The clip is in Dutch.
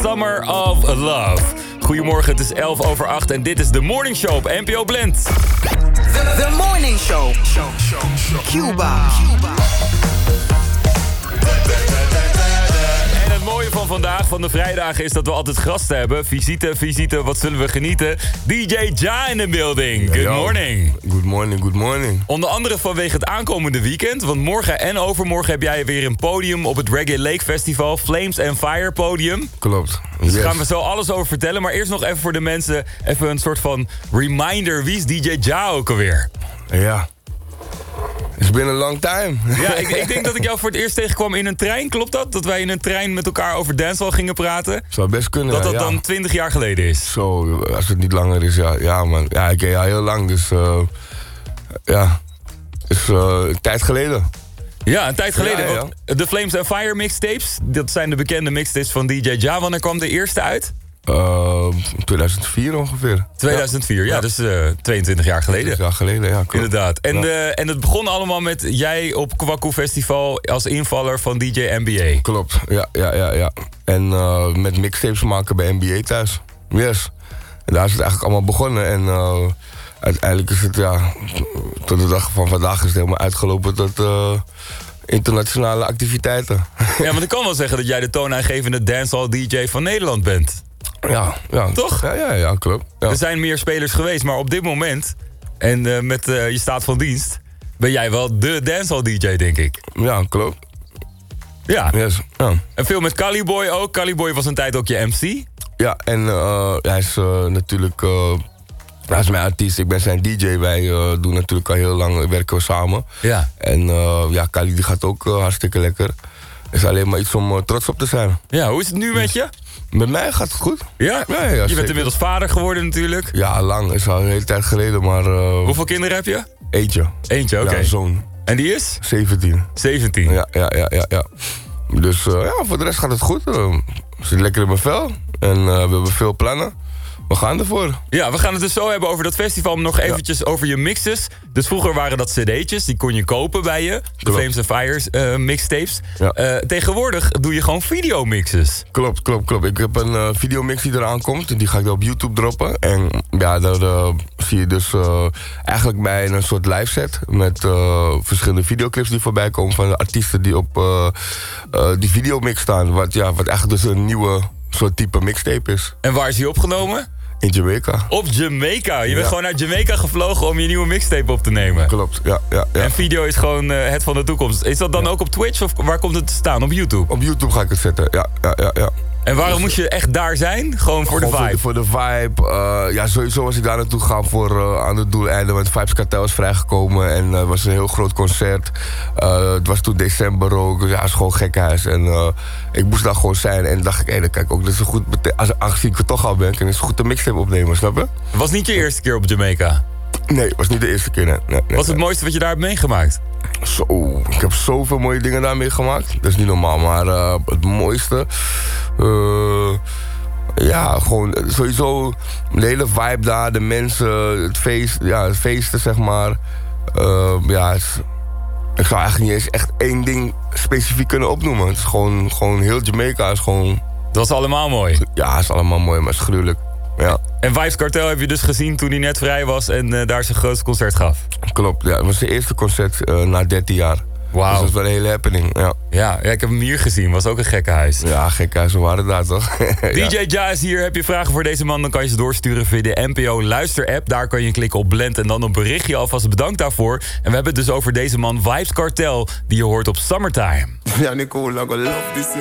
Summer of Love. Goedemorgen, het is 7:11 en dit is de Morning Show op NPO Blend. The Morning Show. Cuba. En het mooie van vandaag, van de vrijdagen, is dat we altijd gasten hebben. Visite, wat zullen we genieten? DJ Ja in de building. Good morning. Good morning. Onder andere vanwege het aankomende weekend. Want morgen en overmorgen heb jij weer een podium op het Reggae Lake Festival. Flames and Fire podium. Klopt. Dus daar gaan we zo alles over vertellen. Maar eerst nog even voor de mensen even een soort van reminder. Wie is DJ Ja ook alweer? Ja. It's been a long time. Ja, ik denk dat ik jou voor het eerst tegenkwam in een trein. Klopt dat? Dat wij in een trein met elkaar over dancehall gingen praten? Zou best kunnen, Dat ja. dan 20 jaar geleden is. Zo, als het niet langer is, ja. Ja, man. Ja, ik ken jou heel lang, dus... ja. Is een tijd geleden. Ja, een tijd geleden. Ja. Want de Flames and Fire mixtapes, dat zijn de bekende mixtapes van DJ Ja. Wanneer kwam de eerste uit? 2004 ongeveer. 2004, ja, dus 22 jaar geleden. 20 jaar geleden, ja. Klopt. Inderdaad. En, Ja. En het begon allemaal met jij op Kwaku Festival als invaller van DJ NBA. Klopt, ja. En met mixtapes maken bij NBA thuis. Yes. En daar is het eigenlijk allemaal begonnen. En uiteindelijk is het, ja... Tot de dag van vandaag is het helemaal uitgelopen tot... internationale activiteiten. Ja, want ik kan wel zeggen dat jij de toonaangevende dancehall DJ van Nederland bent. Ja. Toch? Ja, klopt. Ja. Er zijn meer spelers geweest, maar op dit moment... en met je staat van dienst... ben jij wel de dancehall DJ, denk ik. Ja, klopt. Ja. Yes. Ja. En veel met Caliboy ook. Caliboy was een tijd ook je MC. Ja, en hij is natuurlijk... hij is mijn artiest, ik ben zijn DJ. Wij doen natuurlijk al heel lang, werken we samen. Ja. En ja, Kali die gaat ook hartstikke lekker. Het is alleen maar iets om trots op te zijn. Ja, hoe is het nu met je? Met mij gaat het goed. Ja? Ja, Je zeker. bent inmiddels vader geworden natuurlijk. Ja, lang. Is al een hele tijd geleden, maar... Hoeveel kinderen heb je? Eentje. Eentje, oké. Ja, een zoon. En die is? 17. 17. Ja. Dus ja, voor de rest gaat het goed. We zitten lekker in mijn vel. En we hebben veel plannen. We gaan ervoor. Ja, we gaan het dus zo hebben over dat festival. Maar nog eventjes over je mixes. Dus vroeger waren dat cd'tjes, die kon je kopen bij je. De Klopt. Flames and Fires mixtapes. Ja. Tegenwoordig doe je gewoon videomixes. Klopt. Ik heb een videomix die eraan komt. Die ga ik dan op YouTube droppen. En ja, daar zie je dus eigenlijk bij een soort live set. Met verschillende videoclips die voorbij komen van de artiesten die op die videomix staan. Wat eigenlijk dus een nieuwe soort type mixtape is. En waar is die opgenomen? In Jamaica. Op Jamaica. Je bent Ja. gewoon naar Jamaica gevlogen om je nieuwe mixtape op te nemen. Klopt, ja. En video is gewoon het van de toekomst. Is dat dan ook op Twitch of waar komt het te staan? Op YouTube? Op YouTube ga ik het zetten, ja. En waarom moest je echt daar zijn? Gewoon voor de Gewoon vibe? Voor de vibe. Ja, sowieso was ik daar naartoe gegaan voor aan het doeleinde. Want Vibes Cartel is vrijgekomen en het was een heel groot concert. Het was toen december ook. Ja, het is gewoon gekhuis. En ik moest daar gewoon zijn. En dacht ik, dan kijk ook, dat is een goed. Aangezien ik er toch al ben, kan ik goed de mixtape opnemen, snap je? Het was niet je eerste keer op Jamaica. Nee, het was niet de eerste keer. Nee. Wat is het mooiste wat je daar hebt meegemaakt? Zo, ik heb zoveel mooie dingen daarmee gemaakt. Dat is niet normaal, maar het mooiste... ja, gewoon sowieso de hele vibe daar, de mensen, het feest, ja, het feesten, zeg maar. Ja, ik zou eigenlijk niet eens echt één ding specifiek kunnen opnoemen. Het is gewoon heel Jamaica is gewoon... Dat was allemaal mooi. Ja, het is allemaal mooi, maar het is gruwelijk. Ja, En Vibes Cartel heb je dus gezien toen hij net vrij was en daar zijn grootste concert gaf. klopt. Ja, het was zijn eerste concert na 13 jaar. Wauw. Dus dat is wel een hele happening, ja. Ja, ik heb hem hier gezien. Was ook een gekke huis. Ja, gek, ze waren daar toch? Ja. DJ Ja is hier. Heb je vragen voor deze man, dan kan je ze doorsturen via de NPO Luister-app. Daar kan je klikken op Blend en dan een berichtje. Alvast bedankt daarvoor. En we hebben het dus over deze man, Vibes Cartel, die je hoort op Summertime. Ja, Nicole, I go love this.